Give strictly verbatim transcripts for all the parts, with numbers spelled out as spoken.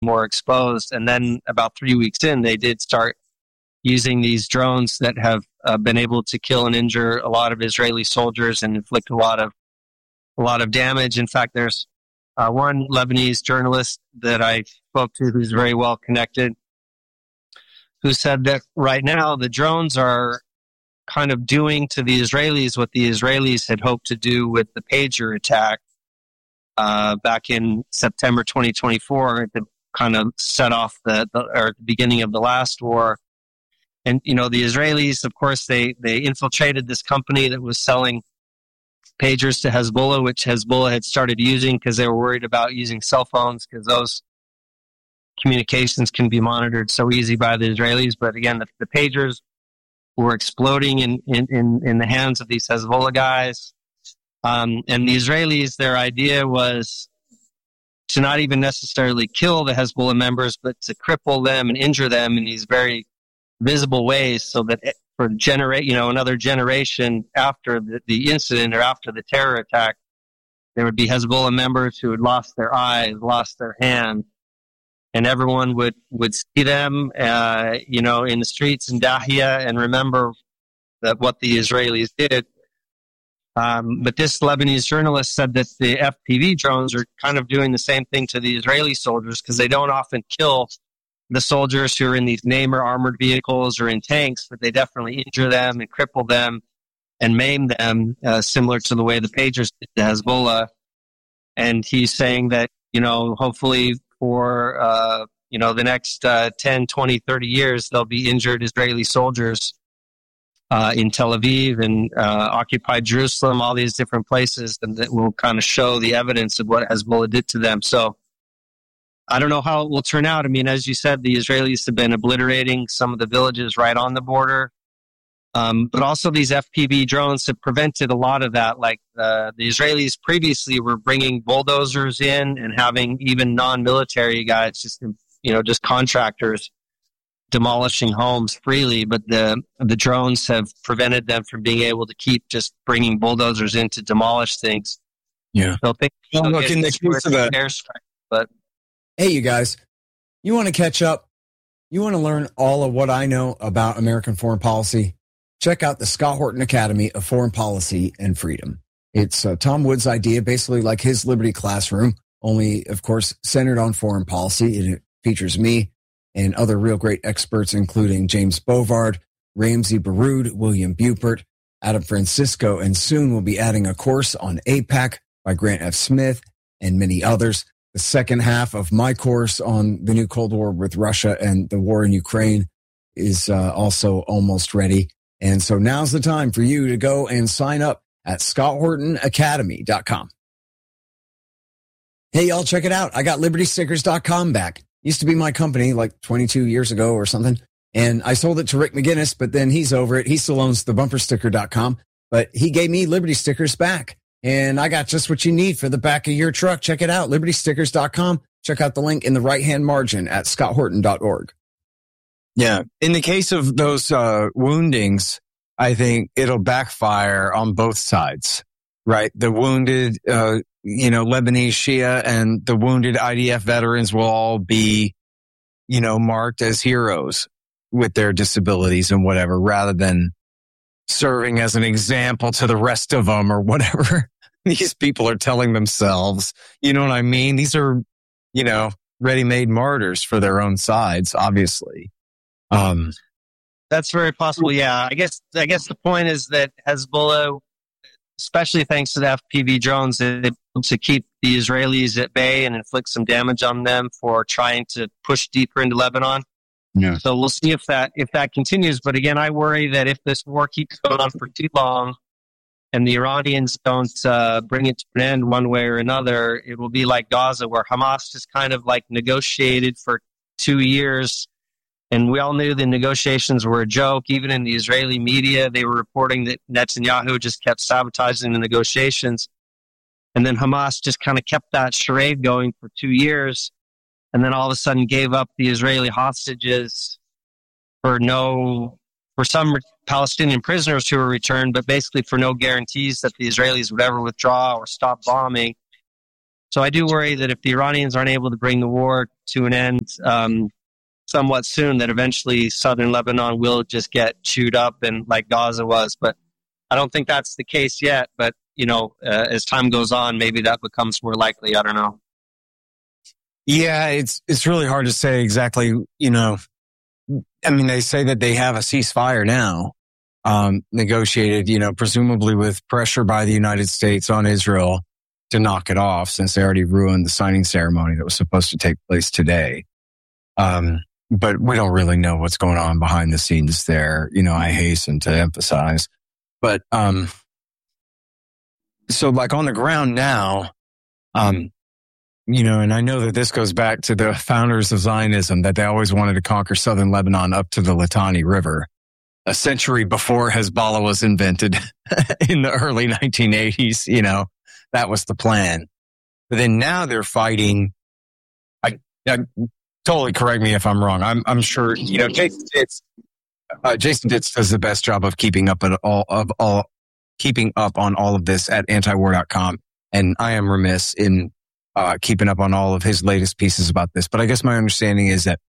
more exposed. And then about three weeks in, they did start using these drones that have uh, been able to kill and injure a lot of Israeli soldiers and inflict a lot of a lot of damage. In fact, there's uh, one Lebanese journalist that I spoke to who's very well connected, who said that right now the drones are kind of doing to the Israelis what the Israelis had hoped to do with the pager attack uh, back in September twenty twenty-four to kind of set off the, the or the beginning of the last war. And, you know, the Israelis, of course, they, they infiltrated this company that was selling pagers to Hezbollah, which Hezbollah had started using because they were worried about using cell phones because those communications can be monitored so easy by the Israelis. But again, the, the pagers were exploding in, in, in, in the hands of these Hezbollah guys. Um, and the Israelis, their idea was to not even necessarily kill the Hezbollah members, but to cripple them and injure them in these very visible ways so that it, for generate, you know, another generation after the, the incident or after the terror attack, there would be Hezbollah members who had lost their eyes, lost their hands, and everyone would, would see them, uh, you know, in the streets in Dahia and remember that what the Israelis did. Um, but this Lebanese journalist said that the F P V drones are kind of doing the same thing to the Israeli soldiers because they don't often kill the soldiers who are in these Namer armored vehicles or in tanks, but they definitely injure them and cripple them and maim them, uh, similar to the way the pagers did to Hezbollah. And he's saying that, you know, hopefully for, uh, you know, the next uh, ten, twenty, thirty years, there'll be injured Israeli soldiers uh, in Tel Aviv and uh, occupied Jerusalem, all these different places, and that will kind of show the evidence of what Hezbollah did to them. So I don't know how it will turn out. I mean, as you said, the Israelis have been obliterating some of the villages right on the border. Um, but also these F P V drones have prevented a lot of that. Like uh, the Israelis previously were bringing bulldozers in and having even non-military guys, just, you know, just contractors demolishing homes freely. But the the drones have prevented them from being able to keep just bringing bulldozers in to demolish things. Yeah. So think well, look, in the case of that airstrike, but hey, you guys, you want to catch up? You want to learn all of what I know about American foreign policy? Check out the Scott Horton Academy of Foreign Policy and Freedom. It's uh, Tom Wood's idea, basically like his Liberty Classroom, only, of course, centered on foreign policy. And it features me and other real great experts, including James Bovard, Ramsey Baroud, William Bupert, Adam Francisco, and soon we'll be adding a course on AIPAC by Grant F. Smith and many others. The second half of my course on the new Cold War with Russia and the war in Ukraine is uh, also almost ready. And so now's the time for you to go and sign up at scott horton academy dot com. Hey, y'all, check it out. I got liberty stickers dot com back. Used to be my company like twenty-two years ago or something. And I sold it to Rick McGinnis, but then he's over it. He still owns the bumper sticker dot com, but he gave me Liberty stickers back. And I got just what you need for the back of your truck. Check it out, liberty stickers dot com. Check out the link in the right-hand margin at scott horton dot org. Yeah. In the case of those uh, woundings, I think it'll backfire on both sides, right? The wounded, uh, you know, Lebanese Shia and the wounded I D F veterans will all be, you know, marked as heroes with their disabilities and whatever, rather than serving as an example to the rest of them or whatever these people are telling themselves. You know what I mean? These are, you know, ready-made martyrs for their own sides, obviously. Um, That's very possible. Yeah, I guess I guess the point is that Hezbollah, especially thanks to the F P V drones, they're able to keep the Israelis at bay and inflict some damage on them for trying to push deeper into Lebanon. Yeah. So we'll see if that if that continues. But again, I worry that if this war keeps going on for too long, and the Iranians don't uh, bring it to an end one way or another, it will be like Gaza, where Hamas just kind of like negotiated for two years. And we all knew the negotiations were a joke. Even in the Israeli media, they were reporting that Netanyahu just kept sabotaging the negotiations. And then Hamas just kind of kept that charade going for two years. And then all of a sudden gave up the Israeli hostages for no, for some Palestinian prisoners who were returned, but basically for no guarantees that the Israelis would ever withdraw or stop bombing. So I do worry that if the Iranians aren't able to bring the war to an end um, somewhat soon, that eventually southern Lebanon will just get chewed up and like Gaza was. But I don't think that's the case yet. But, you know, uh, as time goes on, maybe that becomes more likely. I don't know. Yeah, it's it's really hard to say exactly, you know. I mean, they say that they have a ceasefire now, um, negotiated, you know, presumably with pressure by the United States on Israel to knock it off, since they already ruined the signing ceremony that was supposed to take place today. Um, but we don't really know what's going on behind the scenes there. You know, I hasten to emphasize. But, um, so like on the ground now, um, you know, and I know that this goes back to the founders of Zionism, that they always wanted to conquer southern Lebanon up to the Litani River. A century before Hezbollah was invented in the early nineteen eighties, you know. That was the plan. But then now they're fighting. I, I totally correct me if I'm wrong. I'm, I'm sure, you know, Jason Ditz, uh, Jason Ditz does the best job of keeping up at all of all, keeping up on all of this at antiwar dot com. And I am remiss in, uh, keeping up on all of his latest pieces about this. But I guess my understanding is that,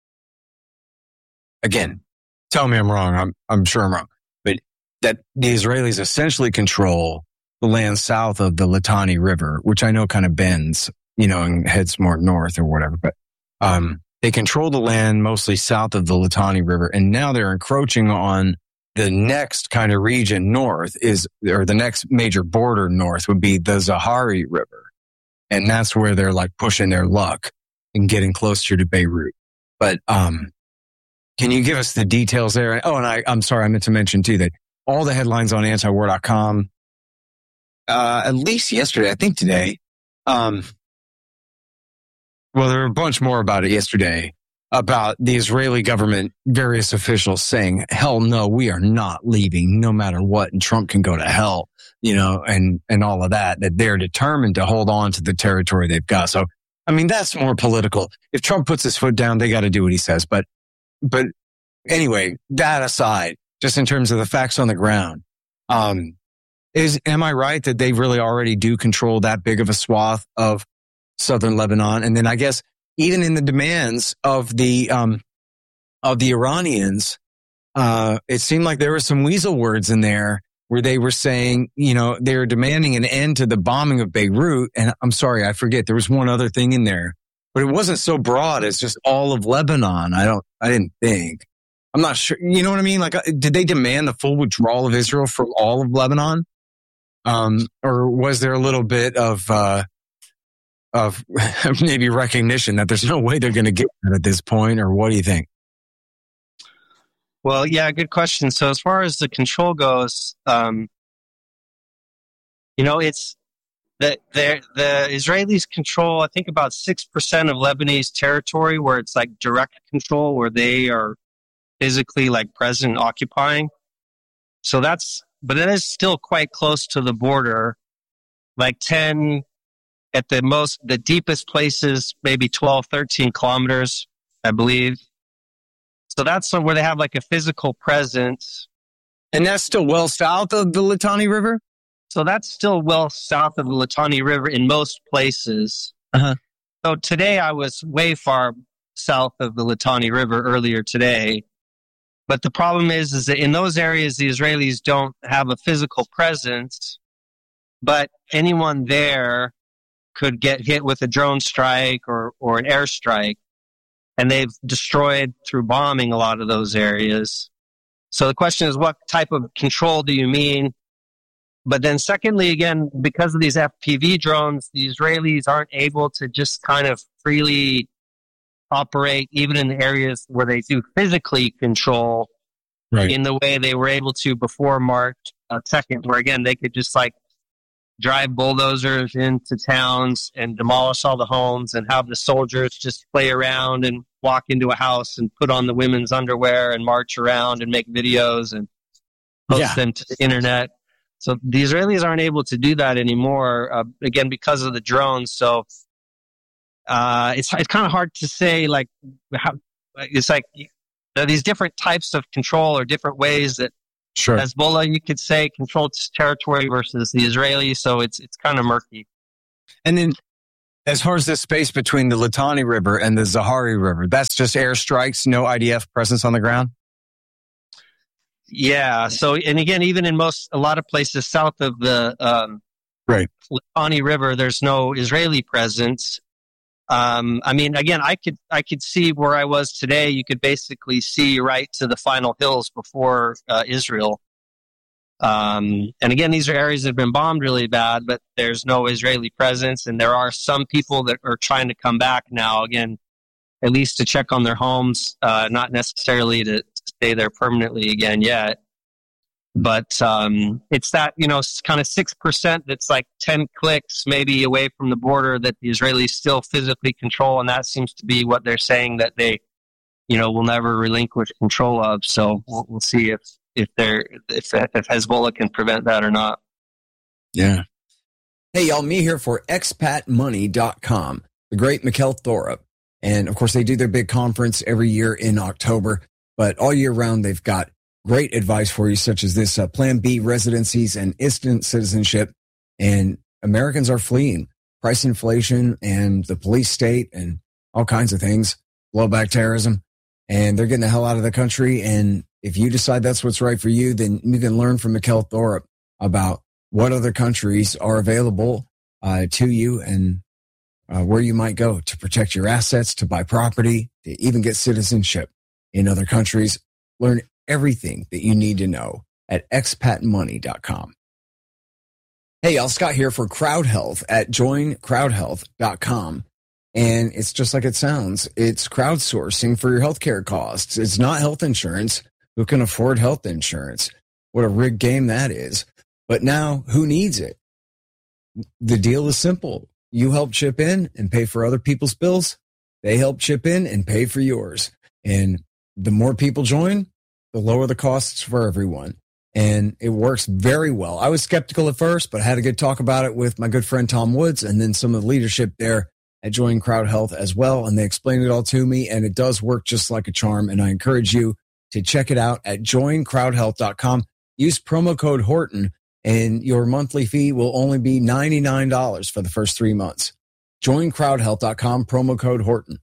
again, tell me I'm wrong. I'm, I'm sure I'm wrong, but that the Israelis essentially control the land south of the Litani River, which I know kind of bends, you know, and heads more north or whatever. But um, they control the land mostly south of the Litani River, and now they're encroaching on the next kind of region north is, or the next major border north would be the Zahari River, and that's where they're like pushing their luck and getting closer to Beirut. But um, can you give us the details there? Oh, and I, I'm sorry, I meant to mention too that all the headlines on antiwar dot com. Uh, at least yesterday, I think today. Um, well, there were a bunch more about it yesterday, about the Israeli government, various officials saying, hell no, we are not leaving no matter what. And Trump can go to hell, you know, and, and all of that, that they're determined to hold on to the territory they've got. So, I mean, that's more political. If Trump puts his foot down, they got to do what he says. But, but anyway, that aside, just in terms of the facts on the ground, um, Is, am I right that they really already do control that big of a swath of southern Lebanon? And then I guess even in the demands of the, um, of the Iranians, uh, it seemed like there were some weasel words in there where they were saying, you know, they were demanding an end to the bombing of Beirut. And I'm sorry, I forget. There was one other thing in there, but it wasn't so broad as just all of Lebanon. I don't, I didn't think. I'm not sure. You know what I mean? Like, did they demand the full withdrawal of Israel from all of Lebanon? Um, or was there a little bit of, uh, of maybe recognition that there's no way they're going to get that at this point, or what do you think? Well, yeah, good question. So as far as the control goes, um, you know, it's the, the, the Israelis control, I think, about six percent of Lebanese territory, where it's like direct control, where they are physically like present occupying. So that's, but it is still quite close to the border, like ten at the most, the deepest places, maybe twelve, thirteen kilometers, I believe. So that's where they have like a physical presence. And that's still well south of the Litani River? So that's still well south of the Litani River in most places. Uh-huh. So today I was way far south of the Litani River earlier today. But the problem is, is that in those areas, the Israelis don't have a physical presence, but anyone there could get hit with a drone strike or, or an airstrike. And they've destroyed through bombing a lot of those areas. So the question is, what type of control do you mean? But then secondly, again, because of these F P V drones, the Israelis aren't able to just kind of freely operate even in the areas where they do physically control, right, in the way they were able to before March uh, second, where again, they could just like drive bulldozers into towns and demolish all the homes and have the soldiers just play around and walk into a house and put on the women's underwear and march around and make videos and post yeah. them to the internet. So the Israelis aren't able to do that anymore, uh, again, because of the drones. So Uh, it's it's kind of hard to say, like, how, it's like there are these different types of control or different ways that sure. Hezbollah, you could say, controls territory versus the Israelis. So it's it's kind of murky. And then as far as the space between the Litani River and the Zahari River, that's just airstrikes, no I D F presence on the ground? Yeah. So, and again, even in most, a lot of places south of the um, right. Litani River, there's no Israeli presence. Um, I mean, again, I could I could see where I was today. You could basically see right to the final hills before uh, Israel. Um, and again, these are areas that have been bombed really bad, but there's no Israeli presence. And there are some people that are trying to come back now, again, at least to check on their homes, uh, not necessarily to, to stay there permanently again yet. But um, it's that, you know, kind of six percent that's like ten clicks maybe away from the border that the Israelis still physically control. And that seems to be what they're saying that they, you know, will never relinquish control of. So we'll, we'll see if, if they're, if, if Hezbollah can prevent that or not. Yeah. Hey, y'all, me here for expat money dot com, the great Mikkel Thorup. And of course, they do their big conference every year in October, but all year round, they've got great advice for you, such as this uh, Plan B residencies and instant citizenship. And Americans are fleeing price inflation and the police state and all kinds of things, blowback terrorism, and they're getting the hell out of the country. And if you decide that's what's right for you, then you can learn from Mikkel Thorup about what other countries are available uh, to you and uh, where you might go to protect your assets, to buy property, to even get citizenship in other countries. Learn everything that you need to know at expat money dot com. Hey, y'all, Scott here for Crowd Health at join crowd health dot com. And it's just like it sounds. It's crowdsourcing for your healthcare costs. It's not health insurance. Who can afford health insurance? What a rigged game that is. But now, who needs it? The deal is simple. You help chip in and pay for other people's bills. They help chip in and pay for yours. And the more people join, the lower the costs for everyone. And it works very well. I was skeptical at first, but I had a good talk about it with my good friend Tom Woods and then some of the leadership there at Join Crowd Health as well. And they explained it all to me, and it does work just like a charm. And I encourage you to check it out at join crowd health dot com. Use promo code Horton, and your monthly fee will only be ninety-nine dollars for the first three months. join crowd health dot com, promo code Horton.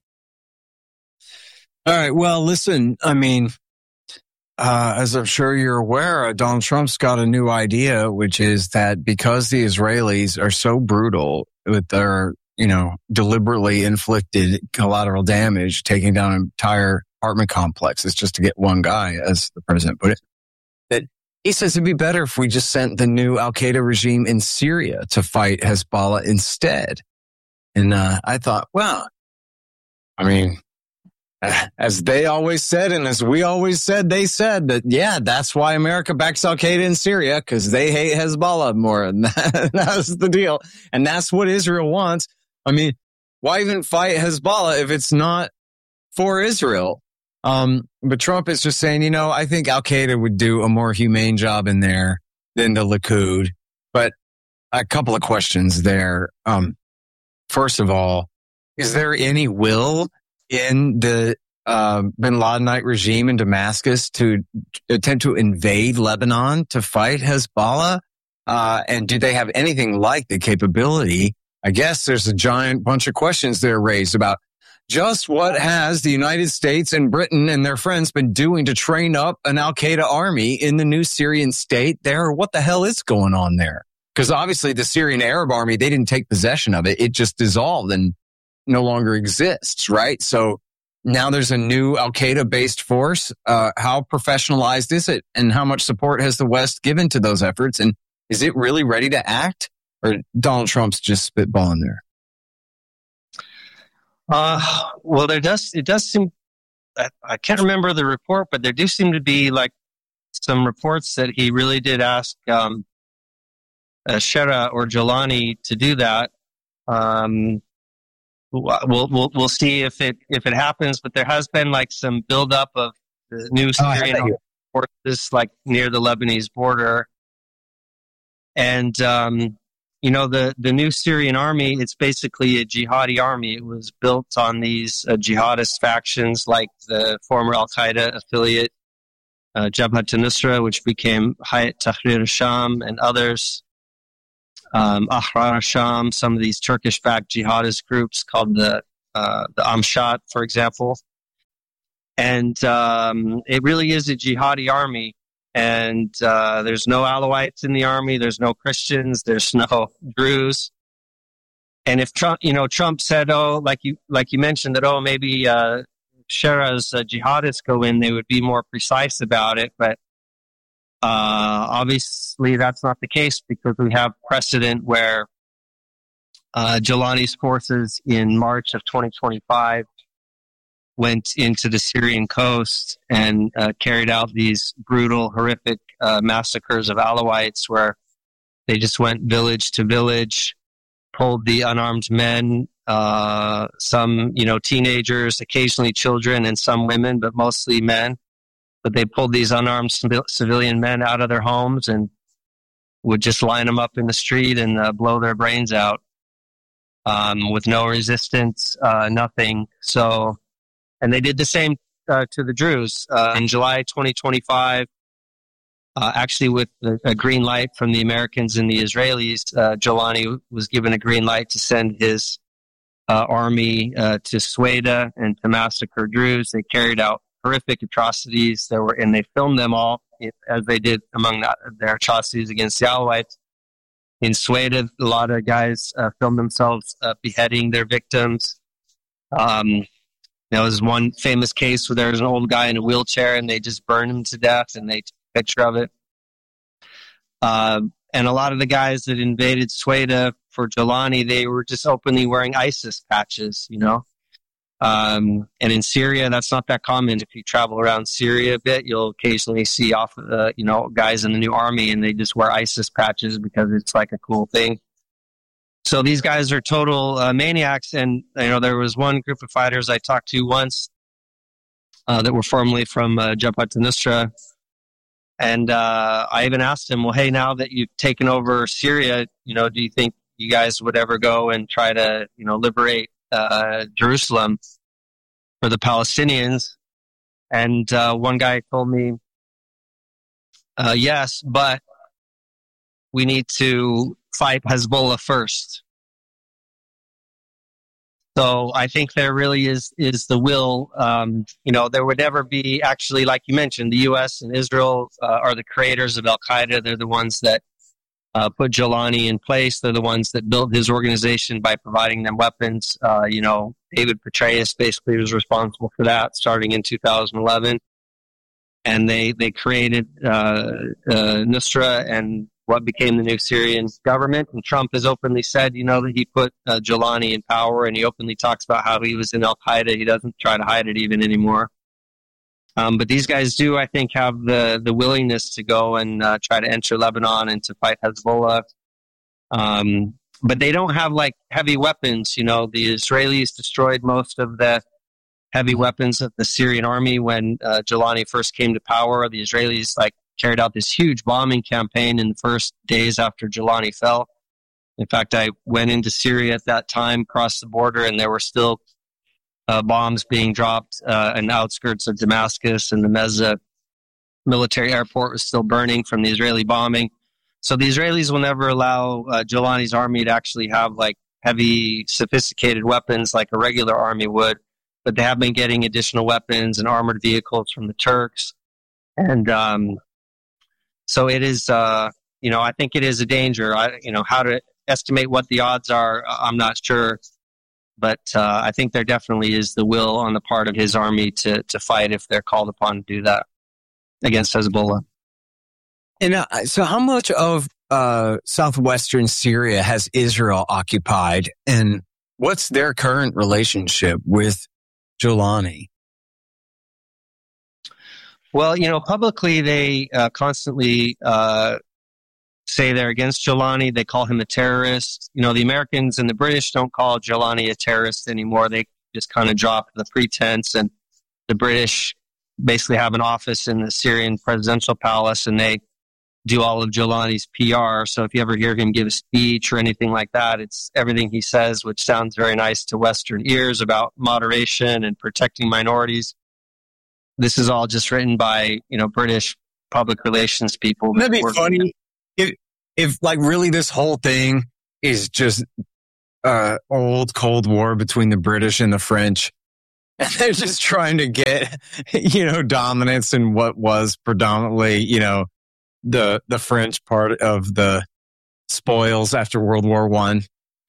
All right. Well, listen, I mean, Uh, as I'm sure you're aware, uh, Donald Trump's got a new idea, which is that because the Israelis are so brutal with their, you know, deliberately inflicted collateral damage, taking down entire apartment complexes just to get one guy, as the president put it, that he says it'd be better if we just sent the new Al-Qaeda regime in Syria to fight Hezbollah instead. And uh, I thought, well, I mean, as they always said, and as we always said, they said that, yeah, that's why America backs Al-Qaeda in Syria, because they hate Hezbollah more. And that, that's the deal. And that's what Israel wants. I mean, why even fight Hezbollah if it's not for Israel? Um, but Trump is just saying, you know, I think Al-Qaeda would do a more humane job in there than the Likud. But a couple of questions there. Um, first of all, is there any will in the uh, bin Ladenite regime in Damascus to attempt to invade Lebanon to fight Hezbollah? Uh, and do they have anything like the capability? I guess there's a giant bunch of questions there raised about just what has the United States and Britain and their friends been doing to train up an Al-Qaeda army in the new Syrian state there? What the hell is going on there? Because obviously the Syrian Arab army, they didn't take possession of it. It just dissolved and no longer exists, right? So now there's a new Al-Qaeda based force. Uh, how professionalized is it? And how much support has the West given to those efforts? And is it really ready to act? Or Donald Trump's just spitballing there? Uh, well, there does, it does seem, I, I can't remember the report, but there do seem to be like some reports that he really did ask, um, uh, Shera or Jolani to do that. Um, We'll, we'll, we'll see if it, if it happens, but there has been like some buildup of the new Syrian oh, forces like near the Lebanese border. And, um, you know, the, the new Syrian army, it's basically a jihadi army. It was built on these uh, jihadist factions like the former Al-Qaeda affiliate, uh, Jabhat al-Nusra, which became Hayat Tahrir al-Sham and others. um, Ahrar Sham, some of these Turkish-backed jihadist groups called the uh, the Amshat, for example. And um, it really is a jihadi army. And uh, there's no Alawites in the army. There's no Christians. There's no Druze. And if Trump, you know, Trump said, oh, like you like you mentioned, that, oh, maybe uh, Shara's uh, jihadists go in, they would be more precise about it. But uh, obviously that's not the case, because we have precedent where uh, Jilani's forces in March of twenty twenty-five went into the Syrian coast and uh, carried out these brutal, horrific uh, massacres of Alawites, where they just went village to village, pulled the unarmed men, uh, some, you know, teenagers, occasionally children, and some women, but mostly men. But they pulled these unarmed civilian men out of their homes and would just line them up in the street and uh, blow their brains out um, with no resistance, uh, nothing. So, and they did the same uh, to the Druze. Uh, in July twenty twenty-five, uh, actually with a, a green light from the Americans and the Israelis, uh, Jilani was given a green light to send his uh, army uh, to Sueda and to massacre Druze. They carried out horrific atrocities. There were, and they filmed them all, as they did among the, their atrocities against the Alawites. In Sueda, a lot of guys uh, filmed themselves uh, beheading their victims. Um, There was one famous case where there was an old guy in a wheelchair and they just burned him to death, and they took a picture of it. Uh, and a lot of the guys that invaded Sueda for Jilani, they were just openly wearing ISIS patches, you know. Um, and in Syria, that's not that common. If you travel around Syria a bit, you'll occasionally see off, uh, you know, guys in the new army, and they just wear ISIS patches because it's like a cool thing. So these guys are total uh, maniacs. And, you know, there was one group of fighters I talked to once uh, that were formerly from uh, Jabhat al-Nusra. And uh, I even asked him, well, hey, now that you've taken over Syria, you know, do you think you guys would ever go and try to, you know, liberate uh, Jerusalem for the Palestinians? And uh, one guy told me, uh, yes, but we need to fight Hezbollah first. So I think there really is is the will. Um, you know, there would never be, actually, like you mentioned, the U S and Israel uh, are the creators of Al-Qaeda. They're the ones that uh, put Jilani in place. They're the ones that built his organization by providing them weapons. Uh, you know, David Petraeus basically was responsible for that starting in two thousand eleven. And they, they created uh, uh, Nusra and what became the new Syrian government. And Trump has openly said, you know, that he put uh, Jilani in power, and he openly talks about how he was in Al-Qaeda. He doesn't try to hide it even anymore. Um, but these guys do, I think, have the, the willingness to go and uh, try to enter Lebanon and to fight Hezbollah. Um, but they don't have, like, heavy weapons. You know, the Israelis destroyed most of the heavy weapons of the Syrian army when uh, Jilani first came to power. The Israelis, like, carried out this huge bombing campaign in the first days after Jilani fell. In fact, I went into Syria at that time, crossed the border, and there were still uh, bombs being dropped uh, in the outskirts of Damascus, and the Meza military airport was still burning from the Israeli bombing. So the Israelis will never allow uh, Jilani's army to actually have like heavy, sophisticated weapons like a regular army would, but they have been getting additional weapons and armored vehicles from the Turks. And um, so it is, uh, you know, I think it is a danger. I, you know, how to estimate what the odds are, I'm not sure. But uh, I think there definitely is the will on the part of his army to, to fight if they're called upon to do that against Hezbollah. And uh, so how much of uh, southwestern Syria has Israel occupied, and what's their current relationship with Jilani? Well, you know, publicly they uh, constantly uh, say they're against Jilani. They call him a terrorist. You know, the Americans and the British don't call Jilani a terrorist anymore. They just kind of drop the pretense, and the British basically have an office in the Syrian presidential palace, and they do all of Jilani's P R. So if you ever hear him give a speech or anything like that, it's everything he says, which sounds very nice to Western ears about moderation and protecting minorities. This is all just written by, you know, British public relations people. That'd be funny if, if like really this whole thing is just uh old Cold War between the British and the French, and they're just trying to get, you know, dominance in what was predominantly, you know, the the French part of the spoils after World War One.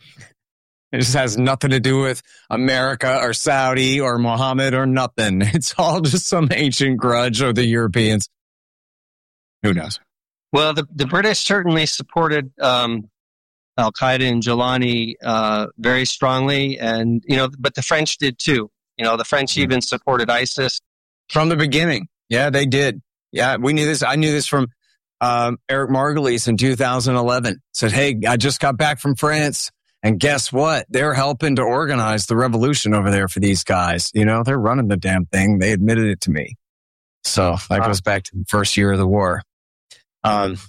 It just has nothing to do with America or Saudi or Mohammed or nothing. It's all just some ancient grudge of the Europeans. Who knows? Well, the, the British certainly supported um, Al Qaeda and Jilani uh, very strongly, and you know, but the French did too. You know, the French mm-hmm. even supported ISIS from the beginning. Yeah, they did. Yeah, we knew this. I knew this from um, Eric Margulies in two thousand eleven. Said, "Hey, I just got back from France, and guess what? They're helping to organize the revolution over there for these guys. You know, they're running the damn thing. They admitted it to me." So that goes back to the first year of the war. Um,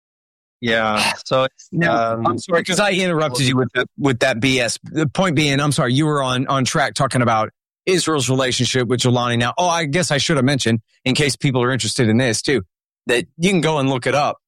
yeah. So, um, I'm sorry because I interrupted you with the, with that B S. The point being, I'm sorry, you were on, on track talking about Israel's relationship with Jilani. Now, oh, I guess I should have mentioned, in case people are interested in this too, that you can go and look it up.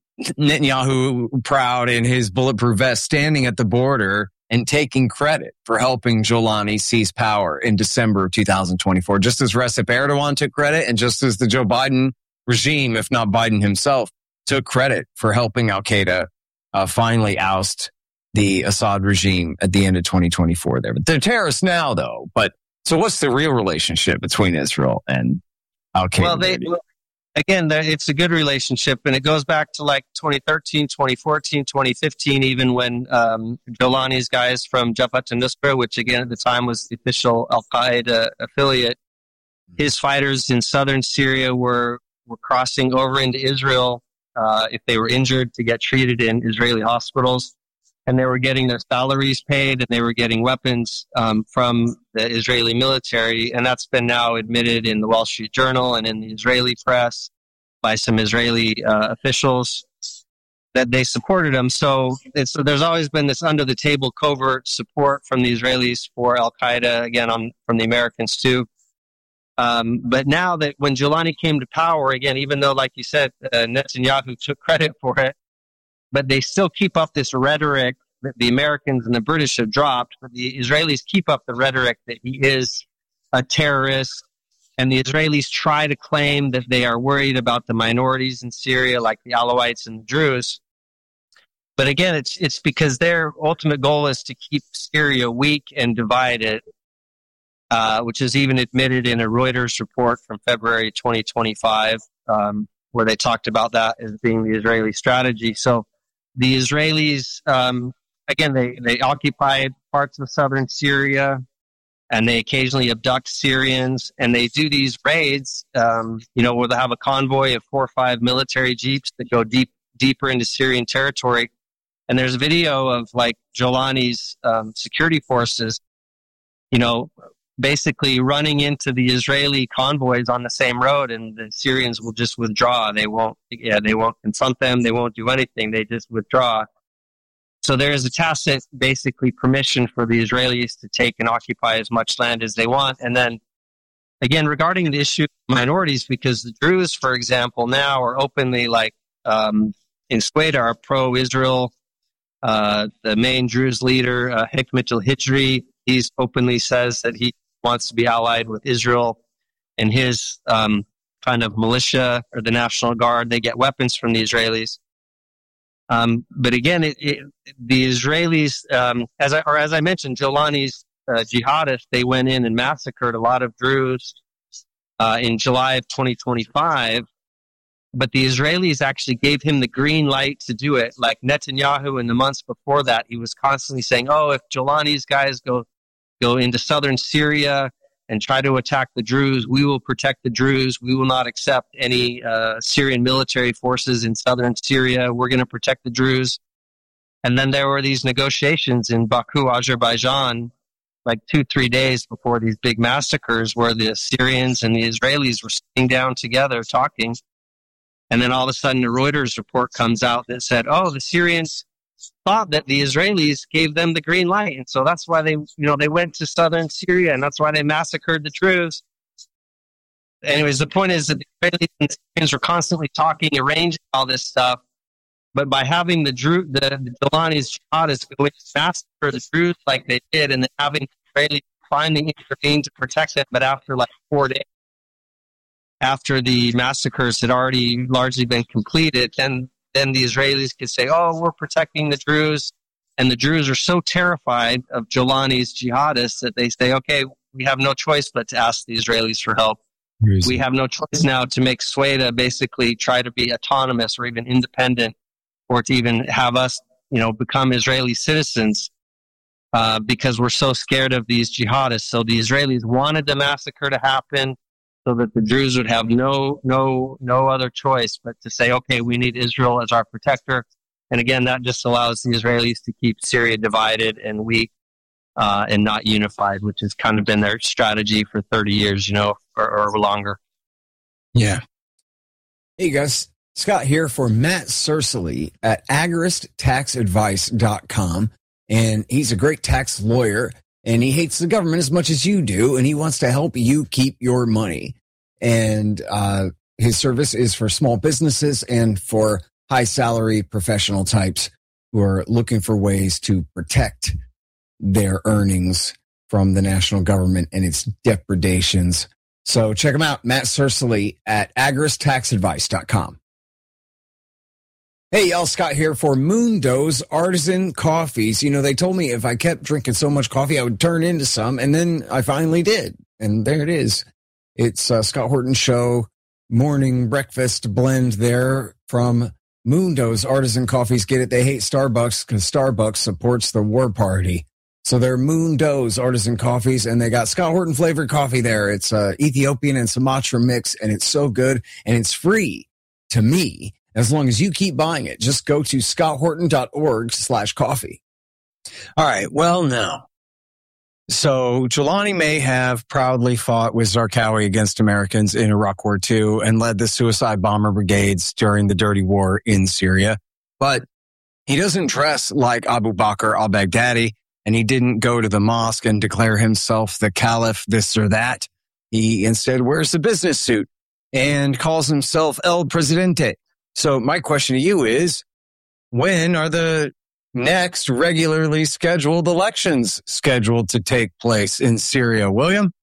Netanyahu, proud in his bulletproof vest, standing at the border and taking credit for helping Jilani seize power in December of two thousand twenty-four, just as Recep Erdogan took credit and just as the Joe Biden regime, if not Biden himself, took credit for helping Al Qaeda uh, finally oust the Assad regime at the end of twenty twenty-four there. But they're terrorists now, though. But so what's the real relationship between Israel and Al Qaeda? Well, they, well, again, it's a good relationship, and it goes back to like twenty thirteen, twenty fourteen, twenty fifteen, even when um, Jolani's guys from Jabhat al-Nusra, which again at the time was the official Al Qaeda affiliate, his fighters in southern Syria were were crossing over into Israel uh, if they were injured to get treated in Israeli hospitals. And they were getting their salaries paid and they were getting weapons um, from the Israeli military. And that's been now admitted in the Wall Street Journal and in the Israeli press by some Israeli uh, officials that they supported them. So, it's, so there's always been this under the table covert support from the Israelis for Al Qaeda, again, on, from the Americans too. Um, but now that when Jilani came to power, again, even though, like you said, uh, Netanyahu took credit for it, but they still keep up this rhetoric that the Americans and the British have dropped, but the Israelis keep up the rhetoric that he is a terrorist, and the Israelis try to claim that they are worried about the minorities in Syria, like the Alawites and the Druze. But again, it's it's because their ultimate goal is to keep Syria weak and divided, Uh, which is even admitted in a Reuters report from February twenty twenty-five, um, where they talked about that as being the Israeli strategy. So the Israelis, um, again, they, they occupied parts of southern Syria, and they occasionally abduct Syrians, and they do these raids, um, you know, where they have a convoy of four or five military jeeps that go deep deeper into Syrian territory. And there's a video of, like, Jolani's um, security forces, you know, basically running into the Israeli convoys on the same road, and the Syrians will just withdraw. They won't, yeah, they won't confront them. They won't do anything. They just withdraw. So there is a tacit, basically, permission for the Israelis to take and occupy as much land as they want. And then, again, regarding the issue of minorities, because the Druze, for example, now are openly, like, um, in Sweden, are pro-Israel. Uh, the main Druze leader, uh, Hikmet al-Hijri, he openly says that he wants to be allied with Israel, and his um, kind of militia or the National Guard, they get weapons from the Israelis. Um, but again, it, it, the Israelis, um, as I, or as I mentioned, Jilani's uh, jihadists, they went in and massacred a lot of Druze uh, in July of twenty twenty-five. But the Israelis actually gave him the green light to do it. Like Netanyahu in the months before that, he was constantly saying, oh, if Jilani's guys go go into southern Syria and try to attack the Druze, we will protect the Druze. We will not accept any uh, Syrian military forces in southern Syria. We're going to protect the Druze. And then there were these negotiations in Baku, Azerbaijan, like two, three days before these big massacres, where the Syrians and the Israelis were sitting down together talking. And then all of a sudden a Reuters report comes out that said, oh, the Syrians thought that the Israelis gave them the green light. And so that's why they, you know, they went to southern Syria, and that's why they massacred the Druze. Anyways, the point is that the Israelis and the Syrians were constantly talking, arranging all this stuff. But by having the Drew, the, the Golani's jihadists go in and massacre the Druze like they did, and then having the Israelis finally intervene to protect them, but after like four days, after the massacres had already largely been completed, then then the Israelis could say, "Oh, we're protecting the Druze," and the Druze are so terrified of Jolani's jihadists that they say, "Okay, we have no choice but to ask the Israelis for help. We have no choice now to make Sweda basically try to be autonomous or even independent, or to even have us, you know, become Israeli citizens, uh, because we're so scared of these jihadists." So the Israelis wanted the massacre to happen so that the Druze would have no, no, no other choice but to say, "Okay, we need Israel as our protector." And again, that just allows the Israelis to keep Syria divided and weak, uh, and not unified, which has kind of been their strategy for thirty years, you know, or, or longer. Yeah. Hey guys, Scott here for Matt Cercily at agorist tax advice dot com. And he's a great tax lawyer, and he hates the government as much as you do, and he wants to help you keep your money. And uh, his service is for small businesses and for high salary professional types who are looking for ways to protect their earnings from the national government and its depredations. So check him out, Matt Cercily at agorist tax advice dot com. Hey, y'all, Scott here for Mundo's Artisan Coffees. You know, they told me if I kept drinking so much coffee, I would turn into some, and then I finally did. And there it is. It's uh, Scott Horton Show morning breakfast blend there from Mundo's Artisan Coffees. Get it? They hate Starbucks because Starbucks supports the war party. So they're Mundo's Artisan Coffees, and they got Scott Horton flavored coffee there. It's uh, Ethiopian and Sumatra mix, and it's so good, and it's free to me as long as you keep buying it. Just go to scott horton dot org slash coffee. All right. Well, now, so Jelani may have proudly fought with Zarqawi against Americans in Iraq War Two and led the suicide bomber brigades during the dirty war in Syria, but he doesn't dress like Abu Bakr al-Baghdadi, and he didn't go to the mosque and declare himself the caliph, this or that. He instead wears a business suit and calls himself El Presidente. So my question to you is, when are the next regularly scheduled elections scheduled to take place in Syria, William?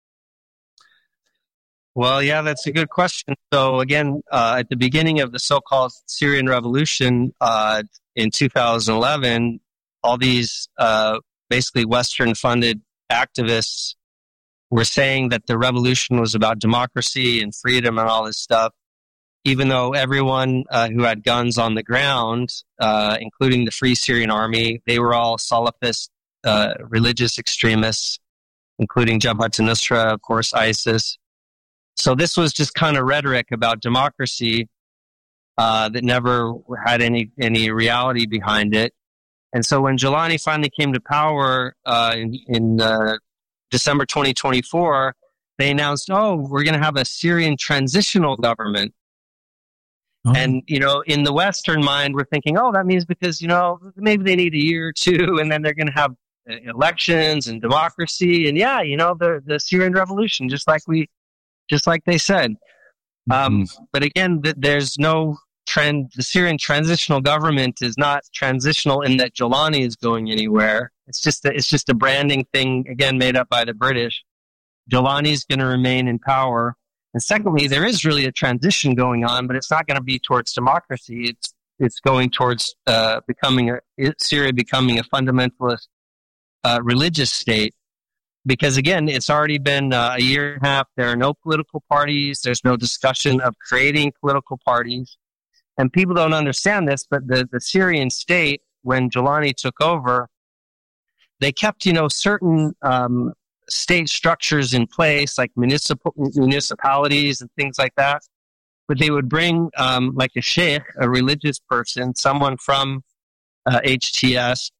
Well, yeah, that's a good question. So again, uh, at the beginning of the so-called Syrian revolution uh, in two thousand eleven, all these uh, basically Western-funded activists were saying that the revolution was about democracy and freedom and all this stuff, even though everyone uh, who had guns on the ground, uh, including the Free Syrian Army, they were all Salafist uh, religious extremists, including Jabhat al-Nusra, of course, ISIS. So this was just kind of rhetoric about democracy uh, that never had any any reality behind it. And so when Jelani finally came to power uh, in, in uh, December twenty twenty-four, they announced, "Oh, we're going to have a Syrian transitional government." Oh. And, you know, in the Western mind, we're thinking, oh, that means because, you know, maybe they need a year or two and then they're going to have elections and democracy. And yeah, you know, the, the Syrian revolution, just like we, just like they said. Mm-hmm. Um, but again, th- there's no trend. The Syrian transitional government is not transitional in that Jelani is going anywhere. It's just a, it's just a branding thing, again, made up by the British. Jelani is going to remain in power. And secondly, there is really a transition going on, but it's not going to be towards democracy. It's it's going towards uh, becoming a, Syria becoming a fundamentalist uh, religious state. Because again, it's already been uh, a year and a half. There are no political parties. There's no discussion of creating political parties. And people don't understand this, but the, the Syrian state, when Jelani took over, they kept, you know, certain um, state structures in place, like municipal municipalities and things like that. But they would bring um, like a sheikh, a religious person, someone from uh, H T S,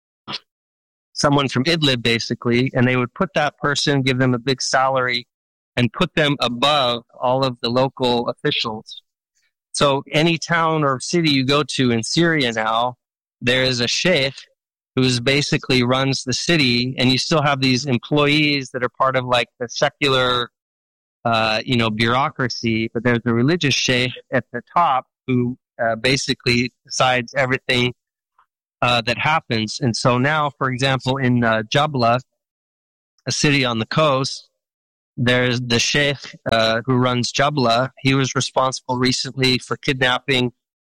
someone from Idlib, basically, and they would put that person, give them a big salary, and put them above all of the local officials. So any town or city you go to in Syria now, there is a sheikh who's basically runs the city, and you still have these employees that are part of like the secular, uh, you know, bureaucracy, but there's a religious sheikh at the top who uh, basically decides everything uh, that happens. And so now, for example, in uh, Jabla, a city on the coast, there's the sheikh uh, who runs Jabla. He was responsible recently for kidnapping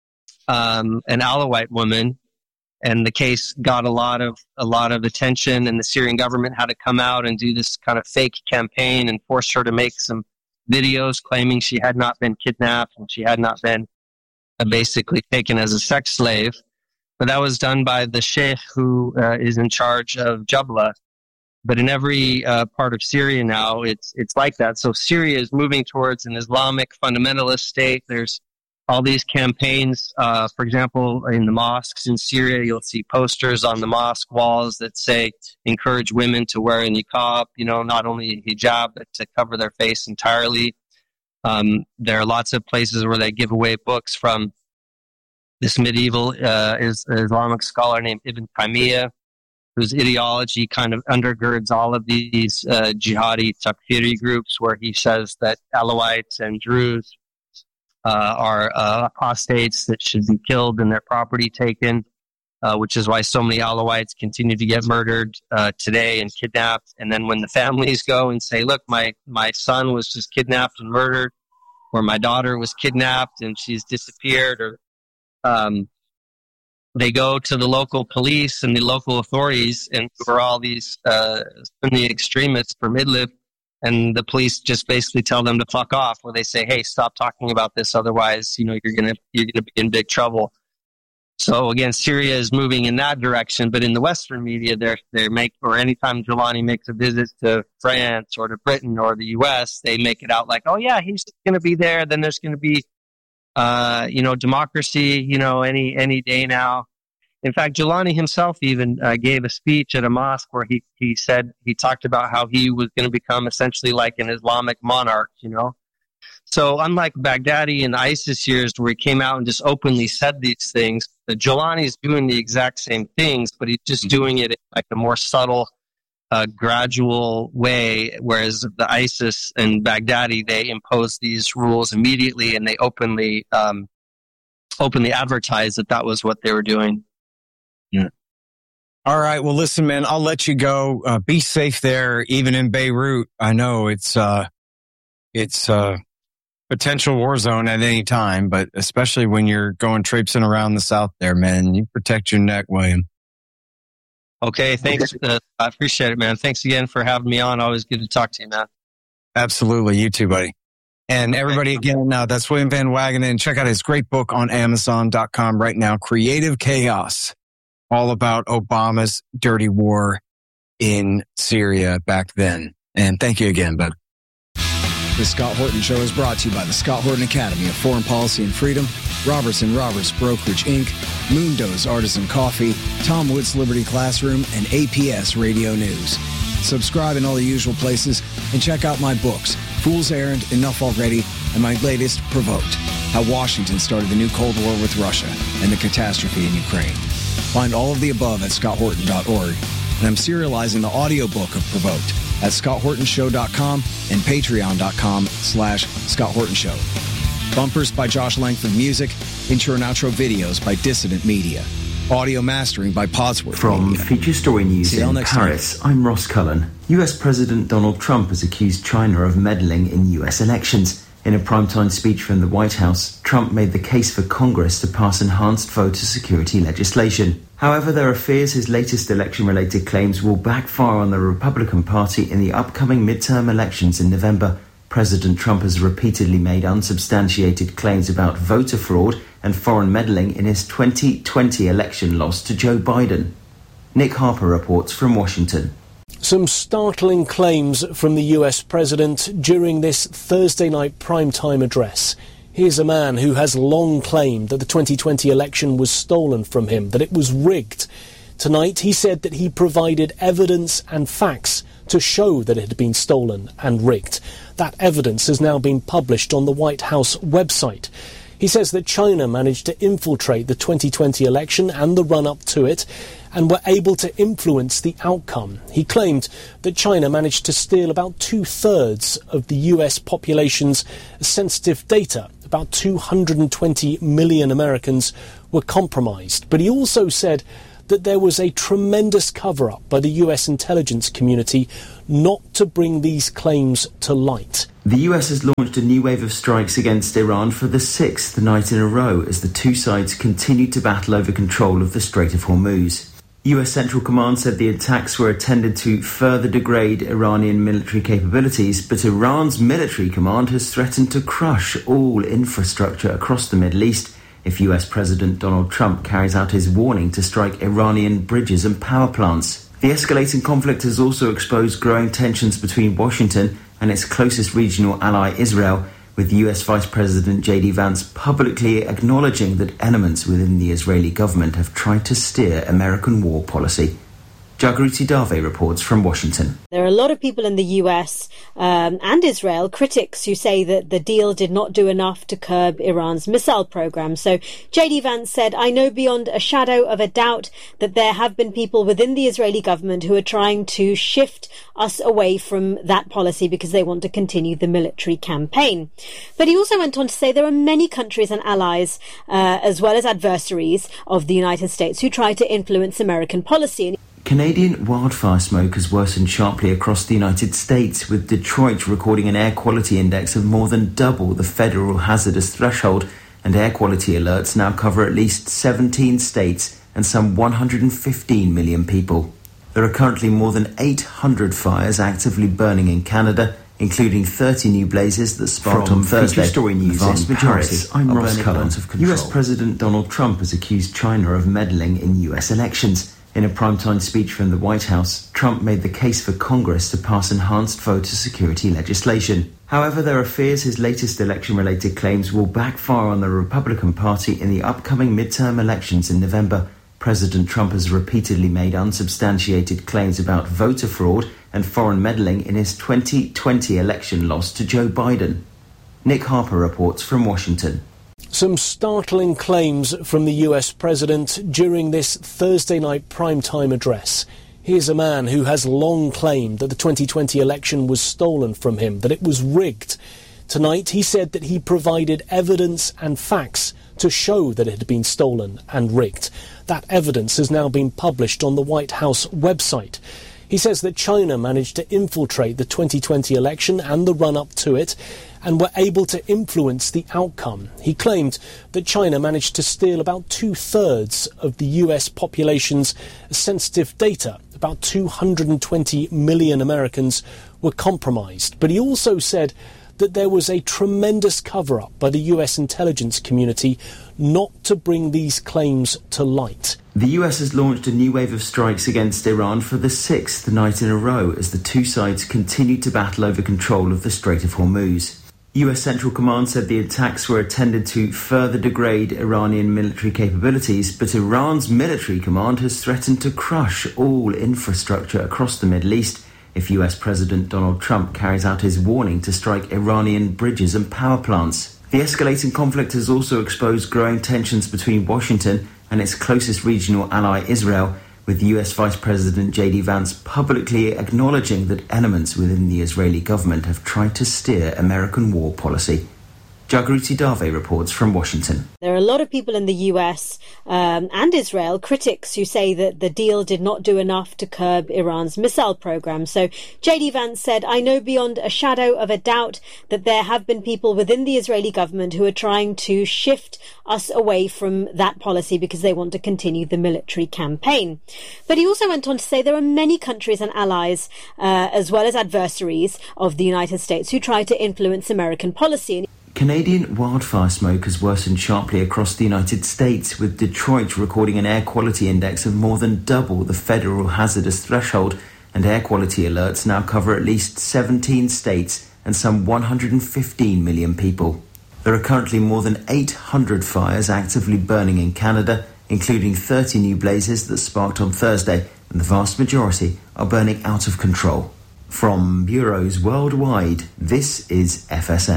um, an Alawite woman, and the case got a lot of a lot of attention. And the Syrian government had to come out and do this kind of fake campaign and force her to make some videos claiming she had not been kidnapped and she had not been uh, basically taken as a sex slave. But that was done by the sheikh who uh, is in charge of Jabla. But in every uh, part of Syria now, it's it's like that. So Syria is moving towards an Islamic fundamentalist state. There's all these campaigns. Uh, for example, in the mosques in Syria, you'll see posters on the mosque walls that say, encourage women to wear a niqab, you know, not only hijab, but to cover their face entirely. Um, there are lots of places where they give away books from this medieval uh, Islamic scholar named Ibn Taymiyyah, whose ideology kind of undergirds all of these uh, jihadi takfiri groups, where he says that Alawites and Druze uh, are uh, apostates that should be killed and their property taken, uh, which is why so many Alawites continue to get murdered uh, today and kidnapped. And then when the families go and say, look, my, my son was just kidnapped and murdered, or my daughter was kidnapped and she's disappeared, or um, they go to the local police and the local authorities, and for all these uh, Sunni extremists from Idlib, and the police just basically tell them to fuck off, or they say, "Hey, stop talking about this, otherwise, you know, you're gonna you're gonna be in big trouble." So again, Syria is moving in that direction, but in the Western media, they're they make or anytime Jelani makes a visit to France or to Britain or the U S, they make it out like, "Oh yeah, he's gonna be there. Then there's gonna be." Uh, you know, democracy, you know, any any day now. In fact, Jelani himself even uh, gave a speech at a mosque where he, he said, he talked about how he was going to become essentially like an Islamic monarch, you know. So unlike Baghdadi and the ISIS years where he came out and just openly said these things, the Jelani's doing the exact same things, but he's just doing it in like a more subtle, uh, gradual way, whereas the ISIS and Baghdadi, they impose these rules immediately and they openly um, openly advertise that that was what they were doing. Yeah. All right. Well, listen, man, I'll let you go. Uh, be safe there, even in Beirut. I know it's uh, it's a potential war zone at any time, but especially when you're going traipsing around the south there, man, you protect your neck, William. Okay, thanks. Uh, I appreciate it, man. Thanks again for having me on. Always good to talk to you, man. Absolutely. You too, buddy. And everybody, again, uh, that's William Van Wagenen. Check out his great book on Amazon dot com right now, Creative Chaos, all about Obama's dirty war in Syria back then. And thank you again, bud. The Scott Horton Show is brought to you by the Scott Horton Academy of Foreign Policy and Freedom, Robertson Roberts Brokerage Incorporated, Moondo's Artisan Coffee, Tom Woods Liberty Classroom, and A P S Radio News. Subscribe in all the usual places and check out my books, Fool's Errand, Enough Already, and my latest, Provoked, How Washington Started the New Cold War with Russia and the Catastrophe in Ukraine. Find all of the above at scott horton dot org, and I'm serializing the audiobook of Provoked at scott horton show dot com and patreon dot com slash Scott Horton Show. Bumpers by Josh Langford Music, intro and outro videos by Dissident Media. Audio mastering by Podsworth From Media. Feature Story News See you all in next Paris, time. I'm Ross Cullen. U S President Donald Trump has accused China of meddling in U S elections. In a primetime speech from the White House, Trump made the case for Congress to pass enhanced voter security legislation. However, there are fears his latest election-related claims will backfire on the Republican Party in the upcoming midterm elections in November. President Trump has repeatedly made unsubstantiated claims about voter fraud and foreign meddling in his twenty twenty election loss to Joe Biden. Nick Harper reports from Washington. Some startling claims from the U S president during this Thursday night primetime address. Here's a man who has long claimed that the twenty twenty election was stolen from him, that it was rigged. Tonight he said that he provided evidence and facts to show that it had been stolen and rigged. That evidence has now been published on the White House website. He says that China managed to infiltrate the twenty twenty election and the run-up to it and were able to influence the outcome. He claimed that China managed to steal about two-thirds of the U S population's sensitive data. About two hundred twenty million Americans were compromised. But he also said that there was a tremendous cover-up by the U S intelligence community not to bring these claims to light. The U S has launched a new wave of strikes against Iran for the sixth night in a row as the two sides continue to battle over control of the Strait of Hormuz. U S Central Command said the attacks were intended to further degrade Iranian military capabilities, but Iran's military command has threatened to crush all infrastructure across the Middle East if U S President Donald Trump carries out his warning to strike Iranian bridges and power plants. The escalating conflict has also exposed growing tensions between Washington and its closest regional ally Israel, with U S Vice President J D Vance publicly acknowledging that elements within the Israeli government have tried to steer American war policy. Jagruti Dave reports from Washington. There are a lot of people in the U S um, and Israel, critics who say that the deal did not do enough to curb Iran's missile program. So J D Vance said, "I know beyond a shadow of a doubt that there have been people within the Israeli government who are trying to shift us away from that policy because they want to continue the military campaign." But he also went on to say there are many countries and allies, uh, as well as adversaries of the United States, who try to influence American policy. Canadian wildfire smoke has worsened sharply across the United States, with Detroit recording an air quality index of more than double the federal hazardous threshold, and air quality alerts now cover at least seventeen states and some one hundred fifteen million people. There are currently more than eight hundred fires actively burning in Canada, including thirty new blazes that sparked From on Thursday. Story News the vast in majority Paris, I'm are Ross burning Cullen. out of control. U S President Donald Trump has accused China of meddling in U S elections. In a primetime speech from the White House, Trump made the case for Congress to pass enhanced voter security legislation. However, there are fears his latest election-related claims will backfire on the Republican Party in the upcoming midterm elections in November. President Trump has repeatedly made unsubstantiated claims about voter fraud and foreign meddling in his twenty twenty election loss to Joe Biden. Nick Harper reports from Washington. Some startling claims from the U S president during this Thursday night primetime address. Here's a man who has long claimed that the twenty twenty election was stolen from him, that it was rigged. Tonight he said that he provided evidence and facts to show that it had been stolen and rigged. That evidence has now been published on the White House website. He says that China managed to infiltrate the twenty twenty election and the run-up to it and were able to influence the outcome. He claimed that China managed to steal about two-thirds of the U S population's sensitive data. About two hundred twenty million Americans were compromised. But he also said that there was a tremendous cover-up by the U S intelligence community not to bring these claims to light. The U S has launched a new wave of strikes against Iran for the sixth night in a row as the two sides continue to battle over control of the Strait of Hormuz. U S Central Command said the attacks were intended to further degrade Iranian military capabilities, but Iran's military command has threatened to crush all infrastructure across the Middle East if U S President Donald Trump carries out his warning to strike Iranian bridges and power plants. The escalating conflict has also exposed growing tensions between Washington and its closest regional ally Israel, with U S Vice President J D Vance publicly acknowledging that elements within the Israeli government have tried to steer American war policy. Jagruti Dave reports from Washington. There are a lot of people in the U S um, and Israel, critics who say that the deal did not do enough to curb Iran's missile program. So J D Vance said, "I know beyond a shadow of a doubt that there have been people within the Israeli government who are trying to shift us away from that policy because they want to continue the military campaign." But he also went on to say there are many countries and allies, uh, as well as adversaries of the United States, who try to influence American policy. Canadian wildfire smoke has worsened sharply across the United States, with Detroit recording an air quality index of more than double the federal hazardous threshold, and air quality alerts now cover at least seventeen states and some one hundred fifteen million people. There are currently more than eight hundred fires actively burning in Canada, including thirty new blazes that sparked on Thursday, and the vast majority are burning out of control. From bureaus worldwide, this is F S N.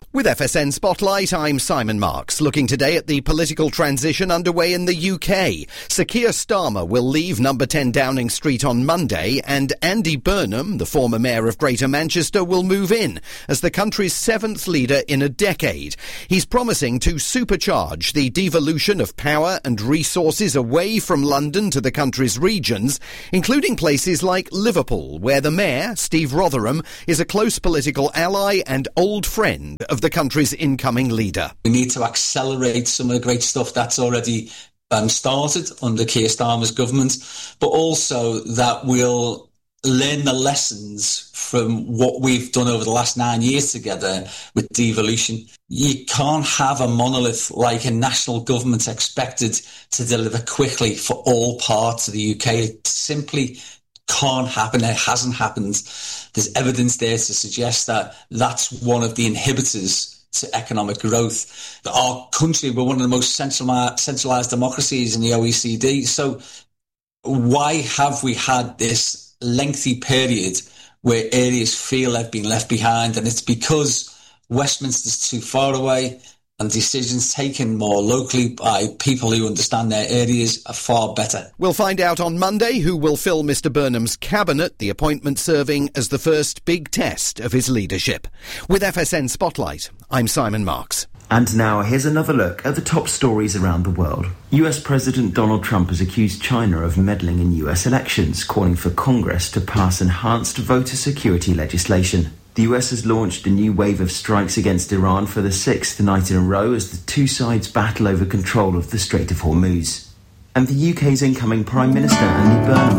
With F S N Spotlight, I'm Simon Marks, looking today at the political transition underway in the U K. Sir Keir Starmer will leave number ten Downing Street on Monday, and Andy Burnham, the former mayor of Greater Manchester, will move in as the country's seventh leader in a decade. He's promising to supercharge the devolution of power and resources away from London to the country's regions, including places like Liverpool, where the mayor, Steve Rotherham, is a close political ally and old friend of the country's incoming leader. We need to accelerate some of the great stuff that's already um, started under Keir Starmer's government, but also that we'll learn the lessons from what we've done over the last nine years together with devolution. You can't have a monolith like a national government expected to deliver quickly for all parts of the U K. It simply can't happen. It hasn't happened. There's evidence there to suggest that that's one of the inhibitors to economic growth. Our country, we're one of the most centralised democracies in the O E C D. So why have we had this lengthy period where areas feel they've been left behind? And it's because Westminster's too far away, and decisions taken more locally by people who understand their areas are far better. We'll find out on Monday who will fill Mr Burnham's cabinet, the appointment serving as the first big test of his leadership. With F S N Spotlight, I'm Simon Marks. And now here's another look at the top stories around the world. U S President Donald Trump has accused China of meddling in U S elections, calling for Congress to pass enhanced voter security legislation. The U S has launched a new wave of strikes against Iran for the sixth night in a row as the two sides battle over control of the Strait of Hormuz. And the U K's incoming Prime Minister, Andy Burnham,